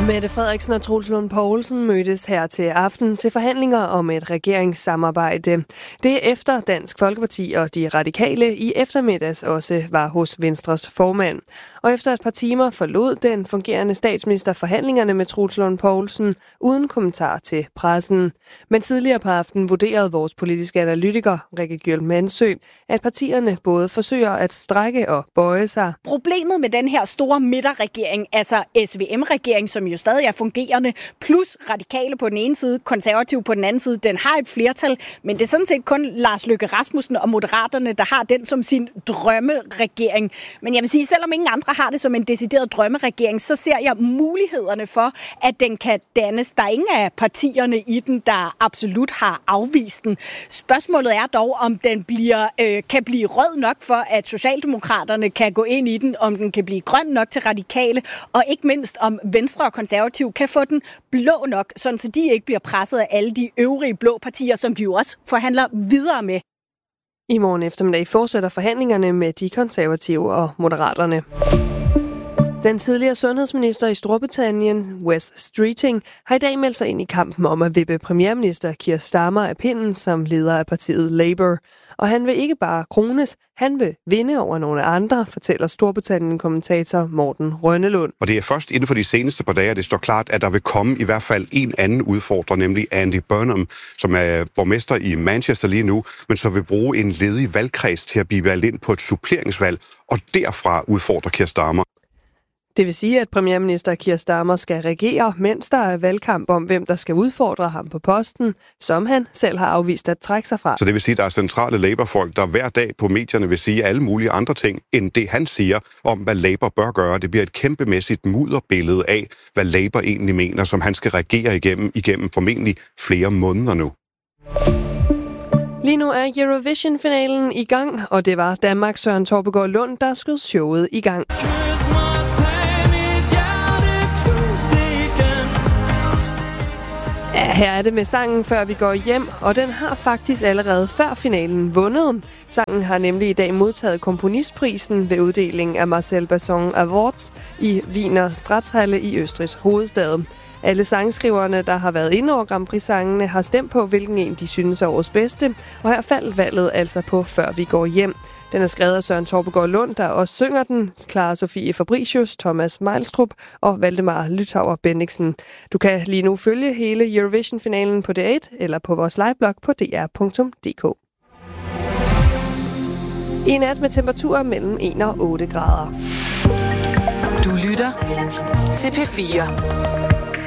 Mette Frederiksen og Troels Lund Poulsen mødtes her til aften til forhandlinger om et regeringssamarbejde. Det er efter Dansk Folkeparti og de radikale i eftermiddags også var hos Venstres formand. Og efter et par timer forlod den fungerende statsminister forhandlingerne med Troels Lund Poulsen uden kommentar til pressen. Men tidligere på aftenen vurderede vores politiske analytiker Rikke Gjøl Mandsø, at partierne både forsøger at strække og bøje sig. Problemet med den her store midterregering, altså SVM-regering, som jo stadig er fungerende, plus radikale på den ene side, konservative på den anden side, den har et flertal, men det er sådan set kun Lars Løkke Rasmussen og Moderaterne, der har den som sin drømmeregering. Men jeg vil sige, selvom ingen andre har det som en decideret drømmeregering, så ser jeg mulighederne for, at den kan dannes. Der er ingen af partierne i den, der absolut har afvist den. Spørgsmålet er dog, om den kan blive rød nok for, at Socialdemokraterne kan gå ind i den, om den kan blive grøn nok til radikale, og ikke mindst om Venstre og Konservative kan få den blå nok, sådan så de ikke bliver presset af alle de øvrige blå partier, som de jo også forhandler videre med. I morgen eftermiddag fortsætter forhandlingerne med de konservative og moderaterne. Den tidligere sundhedsminister i Storbritannien, Wes Streeting, har i dag meldt sig ind i kampen om at vippe premierminister Keir Starmer af pinden som leder af partiet Labour. Og han vil ikke bare krones, han vil vinde over nogle andre, fortæller Storbritannien-kommentator Morten Rønnelund. Og det er først inden for de seneste par dage, at det står klart, at der vil komme i hvert fald en anden udfordrer, nemlig Andy Burnham, som er borgmester i Manchester lige nu, men så vil bruge en ledig valgkreds til at blive valgt ind på et suppleringsvalg, og derfra udfordrer Keir Starmer. Det vil sige, at premierminister Keir Starmer skal regere, mens der er valgkamp om, hvem der skal udfordre ham på posten, som han selv har afvist at trække sig fra. Så det vil sige, at der er centrale Labour-folk, der hver dag på medierne vil sige alle mulige andre ting, end det han siger om, hvad Labour bør gøre. Det bliver et kæmpemæssigt mudderbillede af, hvad Labour egentlig mener, som han skal regere igennem formentlig flere måneder nu. Lige nu er Eurovision-finalen i gang, og det var Danmarks Søren Torpegaard Lund, der skød showet i gang. Ja, her er det med sangen Før vi går hjem, og den har faktisk allerede før finalen vundet. Sangen har nemlig i dag modtaget komponistprisen ved uddelingen af Marcel Besson Awards i Wiener Staatshalle i Østrigs hovedstad. Alle sangskriverne, der har været inde over Grand Prix-sangene, har stemt på, hvilken en de synes er årets bedste, og her faldt valget altså på Før vi går hjem. Den er skrevet af Søren Torpegaard Lund, der også synger den, Clara Sofie Fabricius, Thomas Meilstrup og Valdemar Lythauer Bendiksen. Du kan lige nu følge hele Eurovision-finalen på D1 eller på vores liveblog på dr.dk. I nat med temperaturer mellem 1 og 8 grader. Du lytter til P4.